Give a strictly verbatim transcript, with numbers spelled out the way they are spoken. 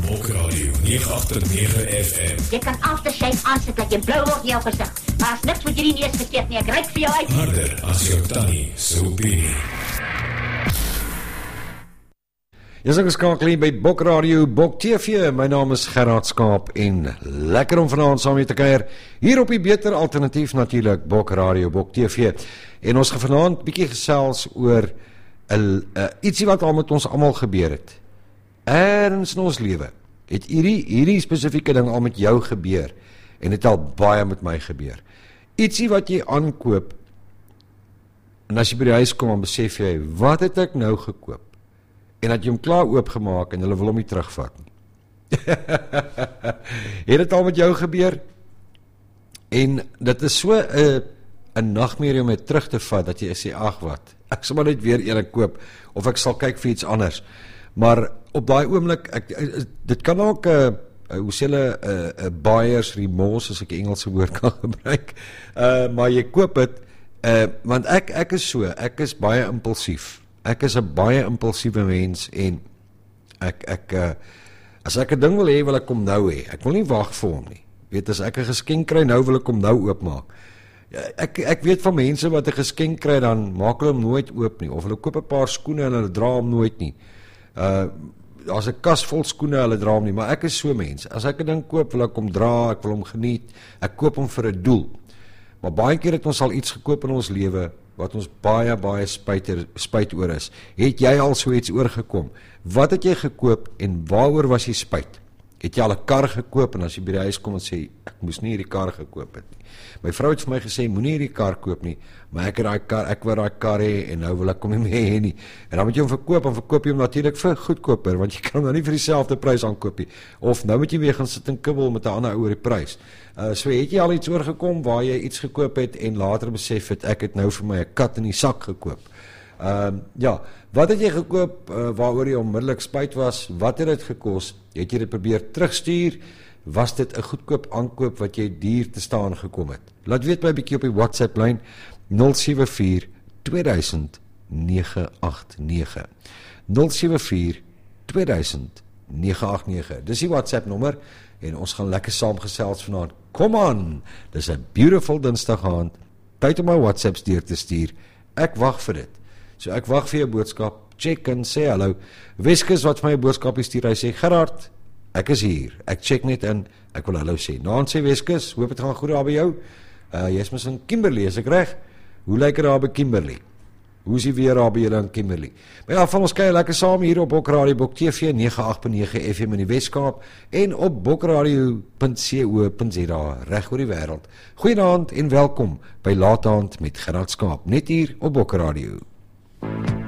Bokradio nege agt nege F M. Jy kan aftershave aansit dat jy blou word in jou gesig. Maar is niks wat jy nie eens gesteek nie, ek ryk vir jou uit. Harder as jou tannie se opinie. Jy's ingeskakel by Bokradio, Bok T V. My naam is Gerard Skaap en lekker om vanaand saam met te kuier hier op die beter alternatief natuurlik Bokradio, Bok T V. En ons gaan vanaand bietjie gesels oor 'n uh, ietsie wat al met ons almal gebeur het. Erns in ons lewe het hierdie hierdie spesifieke ding al met jou gebeur en het al baie met my gebeur. Ietsie wat jy aankoop en as jy by die huis kom dan besef jy, wat het ek nou gekoop? En dat jy hom klaar oopgemaak en hulle wil hom nie terugvat nie. Het dit al met jou gebeur? En dit is so 'n 'n nagmerrie om dit terug te vat dat jy sê, ag wat, ek sal maar net weer een koop of ek sal kyk vir iets anders. Maar op daai oomblik, ek, dit kan ook 'n uh, hoe sê hulle 'n uh, uh, buyer's remorse as ek 'n Engelse woord kan gebruik. Uh, maar jy koop dit uh, want ek ek is so, ek is baie impulsief. Ek is 'n baie impulsiewe mens en ek ek uh, as ek 'n ding wil hê, wil ek hom nou hê. Ek wil nie wag vir hom nie. Weet as ek 'n geskenk kry, nou wil ek hom nou oopmaak. Ek ek weet van mense wat 'n geskenk kry, dan maak hulle hom nooit oop nie of hulle koop 'n paar skoene en hulle dra hom nooit nie. Uh daar's 'n kas vol skoene, hulle dra hom nie, maar ek is so mens. As ek 'n ding koop, wil ek hom dra, ek wil hom geniet. Ek koop hom vir 'n doel. Maar baie keer het ons al iets gekoop in ons lewe wat ons baie baie spyt spyt oor is. Het jy al so iets oorgekom? Wat het jy gekoop en waaroor was jy spyt? Het jy al 'n kar gekoop en as jy by die huis kom en sê ek moes nie hierdie kar gekoop het nie. My vrou het vir my gesê moenie hierdie kar koop nie, maar ek het daai kar, ek wou daai kar hê en nou wil ek hom nie meer hê nie. En dan moet jy hom verkoop en verkoop jy hom natuurlik vir goedkoper want jy kan hom nou nie vir dieselfde prys aankoop nie. Of nou moet jy weer gaan sit en kibbel met 'n ander oor die prys. Uh so het jy al iets oorgekom waar jy iets gekoop het en later besef het ek het nou vir my 'n kat in die sak gekoop. Ehm uh, ja, wat het jy gekoop uh, waaroor jy onmiddellik spyt was? Wat het dit gekos? Het jy dit probeer terugstuur? Was dit 'n goedkoop aankoop wat jy duur te staan gekom het? Laat weet my 'n bietjie op die WhatsApp lyn nul sewe vier twee duisend nege agt nege. nul sewe vier twee duisend nege agt nege. Dis die WhatsApp nommer en ons gaan lekker saamgesels vanaand. Kom aan. Dis 'n beautiful Dinsdag aand. Tyd om my WhatsApps deur te stuur. Ek wag vir dit. So ek wag vir jou boodskap. Check en sê hallo. Weskus wat vir my 'n boodskap stuur, hy sê Gerard, ek is hier. Ek check net in. Ek wil hallo sê. Naam sê Weskus, hoop dit gaan goed daar by jou. Uh jy's mos in Kimberley, is ek reg? Hoe lyk dit daar by Kimberley? Hoe is die weer daar by julle in Kimberley? Maar ja, van ons kuier lekker saam hier op Bokradio Bok T V nege agt nege F M in die Weskaap en op bokradio punt co punt za reg oor die wêreld. Goeienaand en welkom by Laataand met Gerard Skaap, net hier op Bokradio.